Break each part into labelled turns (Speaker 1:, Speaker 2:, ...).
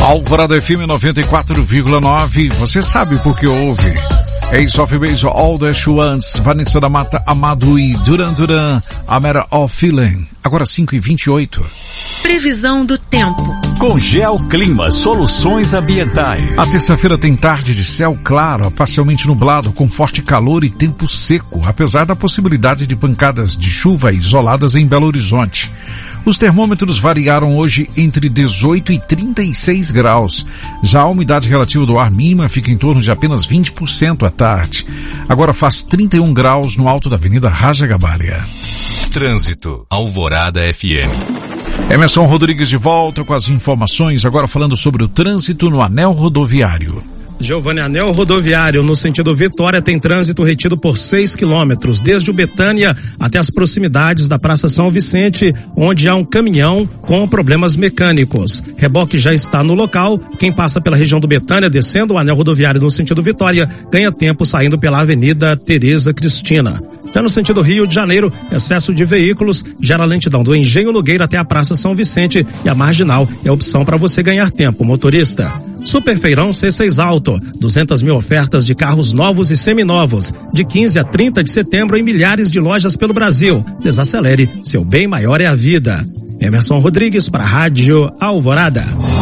Speaker 1: Alvorada FM 94,9. Você sabe por que ouve. Ace of Base, All That She Wants, Vanessa da Mata, Amado e Duran Duran, A Matter of Feeling. Agora 5h28.
Speaker 2: Previsão do tempo.
Speaker 3: Com Geoclima Soluções Ambientais.
Speaker 1: A terça-feira tem tarde de céu claro, parcialmente nublado, com forte calor e tempo seco, apesar da possibilidade de pancadas de chuva isoladas em Belo Horizonte. Os termômetros variaram hoje entre 18 e 36 graus. Já a umidade relativa do ar mínima fica em torno de apenas 20% à tarde. Agora faz 31 graus no alto da Avenida Raja Gabarria.
Speaker 3: Trânsito, Alvorada FM.
Speaker 1: Emerson Rodrigues de volta com as informações, agora falando sobre o trânsito no anel rodoviário.
Speaker 4: Giovanni, anel rodoviário no sentido Vitória tem trânsito retido por 6 quilômetros, desde o Betânia até as proximidades da Praça São Vicente, onde há um caminhão com problemas mecânicos. Reboque já está no local. Quem passa pela região do Betânia, descendo o anel rodoviário no sentido Vitória, ganha tempo saindo pela Avenida Tereza Cristina. Já no sentido Rio de Janeiro, excesso de veículos gera lentidão do Engenho Nogueira até a Praça São Vicente e a Marginal é a opção para você ganhar tempo, motorista. Superfeirão C6 Auto, 200 mil ofertas de carros novos e seminovos, de 15 a 30 de setembro em milhares de lojas pelo Brasil. Desacelere, seu bem maior é a vida. Emerson Rodrigues para a Rádio Alvorada.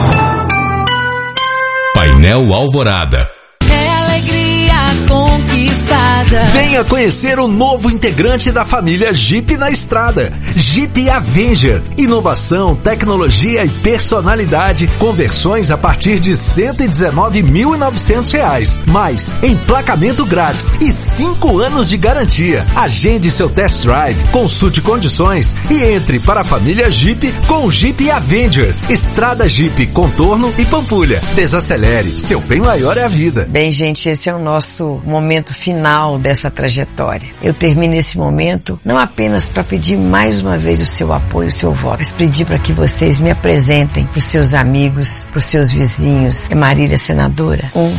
Speaker 3: Painel Alvorada.
Speaker 2: Conquistada.
Speaker 5: Venha conhecer o novo integrante da família Jeep na estrada. Jeep Avenger. Inovação, tecnologia e personalidade. Conversões a partir de R$ 119.900. Mais emplacamento grátis e 5 anos de garantia. Agende seu test drive, consulte condições e entre para a família Jeep com o Jeep Avenger. Estrada Jeep, Contorno e Pampulha. Desacelere, seu bem maior é a vida.
Speaker 6: Bem, gente, esse é o nosso momento final dessa trajetória. Eu termino esse momento não apenas para pedir mais uma vez o seu apoio, o seu voto, mas pedir para que vocês me apresentem para os seus amigos, para os seus vizinhos. É Marília senadora? 1,